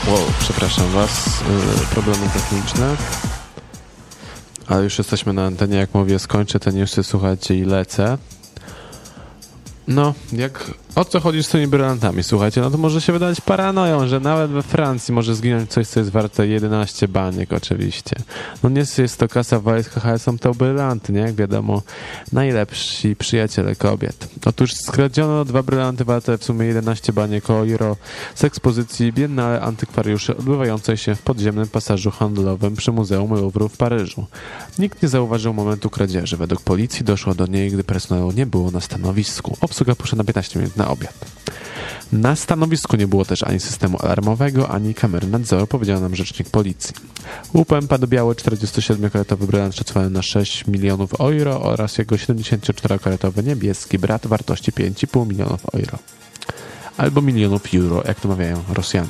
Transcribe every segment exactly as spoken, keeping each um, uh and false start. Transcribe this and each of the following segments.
Wow, przepraszam was, yy, problemy techniczne. Ale już jesteśmy na antenie, jak mówię, skończę te newsy, słuchajcie, i lecę. No, jak o co chodzi z tymi brylantami? Słuchajcie, no to może się wydać paranoją, że nawet we Francji może zginąć coś, co jest warte jedenaście baniek oczywiście. No nie jest to kasa w walizkach, ale są to brylanty, nie? Jak wiadomo, najlepsi przyjaciele kobiet. Otóż skradziono dwa brylanty warte w sumie jedenaście baniek euro z ekspozycji Biennale Antykwariuszy odbywającej się w podziemnym pasażu handlowym przy Muzeum Louvre w Paryżu. Nikt nie zauważył momentu kradzieży. Według policji doszło do niej, gdy personelu nie było na stanowisku. Obsługa poszła na piętnaście minut na obiad. Na stanowisku nie było też ani systemu alarmowego, ani kamery nadzoru, powiedział nam rzecznik policji. Łupem padł biały czterdziestosiedmiokaratowy brylant szacowany na sześć milionów euro oraz jego siedemdziesięcioczterokaratowy niebieski brat wartości pięć i pół milionów euro. Albo milionów euro, jak to mawiają Rosjanie.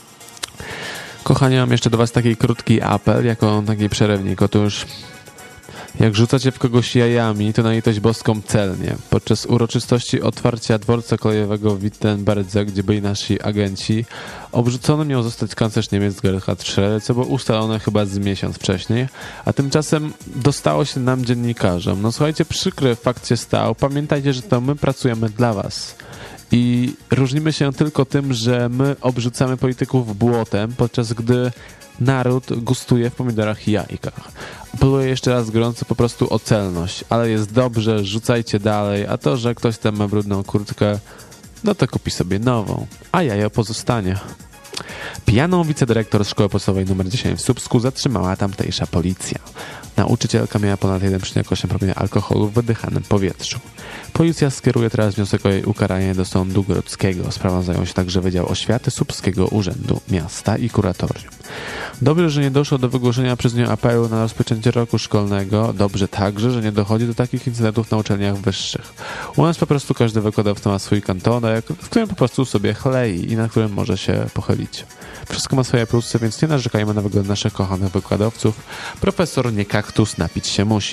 Kochani, mam jeszcze do was taki krótki apel, jako taki przerywnik. Otóż jak rzucacie w kogoś jajami, to na litość boską celnie. Podczas uroczystości otwarcia dworca kolejowego w Wittenberdze, gdzie byli nasi agenci, obrzucony miał zostać kanclerz Niemiec Gerhard Schröder, co było ustalone chyba z miesiąc wcześniej, a tymczasem dostało się nam dziennikarzom. No słuchajcie, przykry fakt się stał. Pamiętajcie, że to my pracujemy dla was. I różnimy się tylko tym, że my obrzucamy polityków błotem, podczas gdy naród gustuje w pomidorach i jajkach. Apeluję jeszcze raz gorąco po prostu o celność, ale jest dobrze, rzucajcie dalej, a to, że ktoś tam ma brudną kurtkę, no to kupi sobie nową, a jajo pozostanie. Pijaną wicedyrektor szkoły podstawowej numer dziesięć w Słupsku zatrzymała tamtejsza policja. Nauczycielka miała ponad jeden przecinek osiem promila alkoholu w wydychanym powietrzu. Policja skieruje teraz wniosek o jej ukaranie do sądu grodzkiego. Sprawą zajął się także Wydział Oświaty Słupskiego Urzędu Miasta i Kuratorium. Dobrze, że nie doszło do wygłoszenia przez nią apelu na rozpoczęcie roku szkolnego. Dobrze także, że nie dochodzi do takich incydentów na uczelniach wyższych. U nas po prostu każdy wykładowca ma swój kantonek, w którym po prostu sobie chlei i na którym może się pochylić. Wszystko ma swoje plusy, więc nie narzekajmy na wygląd naszych kochanych wykładowców. Profesor nie kaktus, napić się musi.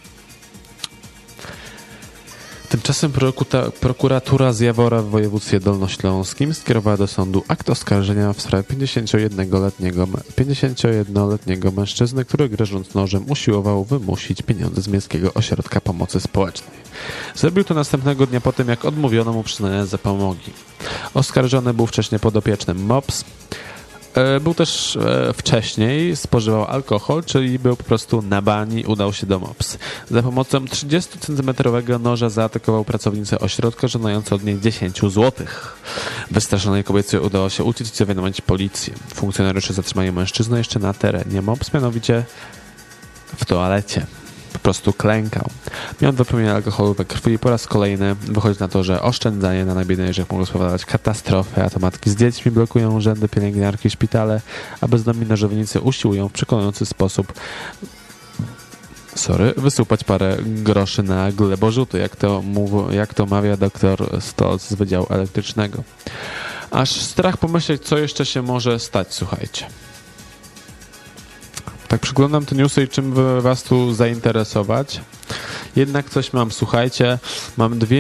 Tymczasem prokuratura z Jawora w województwie dolnośląskim skierowała do sądu akt oskarżenia w sprawie pięćdziesięciojednoletniego, pięćdziesięciojednoletniego mężczyzny, który grożąc nożem usiłował wymusić pieniądze z Miejskiego Ośrodka Pomocy Społecznej. Zrobił to następnego dnia po tym, jak odmówiono mu przyznania zapomogi. Oskarżony był wcześniej podopiecznym M O P S. Był też e, wcześniej, spożywał alkohol, czyli był po prostu na bani, udał się do M O P S. Za pomocą trzydziestocentymetrowego noża zaatakował pracownicę ośrodka, żądając od niej dziesięć złotych. Wystraszonej kobiecie udało się uciec i zawiadomić policję. Funkcjonariusze zatrzymali mężczyznę jeszcze na terenie M O P S, mianowicie w toalecie. Po prostu klękał. Miał dwa promile alkoholu we krwi i po raz kolejny wychodzi na to, że oszczędzanie na najbiedniejszych mogło spowodować katastrofę, a to matki z dziećmi blokują urzędy, pielęgniarki i szpitale, a bezdomni nożownicy usiłują w przekonujący sposób sorry, wysupać parę groszy na glebożuty, jak to, mów, jak to mawia doktor Stolz z Wydziału Elektrycznego. Aż strach pomyśleć, co jeszcze się może stać, słuchajcie. Tak przyglądam te newsy i czym was tu zainteresować. Jednak coś mam, słuchajcie, mam dwie